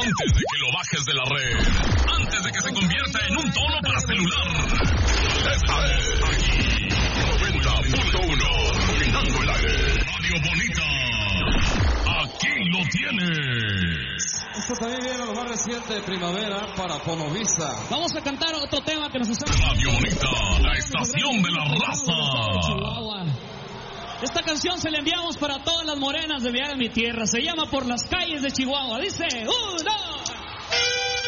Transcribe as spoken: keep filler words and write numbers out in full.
Antes de que lo bajes de la red, antes de que se convierta en un tono para celular. Esta es aquí, noventa punto uno, dominando el aire. Radio Bonita, aquí lo tienes. Esto también viene lo más reciente de primavera para Fonovisa. Vamos a cantar otro tema que nos está... Radio Bonita, la estación de la raza. Esta canción se la enviamos para todas las morenas de allá de mi tierra. Se llama Por las calles de Chihuahua. Dice, uno...